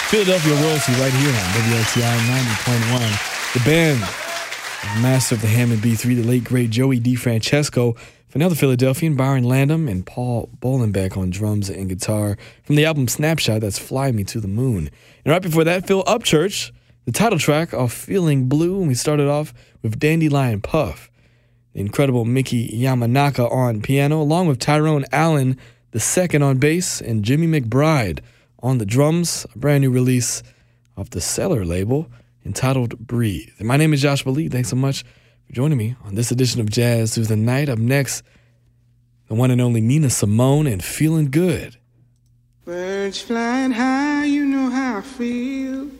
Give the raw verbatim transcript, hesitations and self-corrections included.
Philadelphia Royalty right here on W L T I ninety point one. The band, the master of the Hammond B three, the late, great Joey DeFrancesco. For now, the Philadelphian, Byron Landham and Paul Bolenbeck on drums and guitar. From the album Snapshot, that's Fly Me to the Moon. And right before that, Phil Upchurch, the title track of Feeling Blue. And we started off with Dandelion Puff. The incredible Mickey Yamanaka on piano, along with Tyrone Allen the second on bass, and Jimmy McBride on the drums. A brand new release off the Cellar label entitled Breathe. And my name is Joshua Lee. Thanks so much for joining me on this edition of Jazz Through the Night. Up next, the one and only Nina Simone and Feeling Good. Birds flying high, you know how I feel.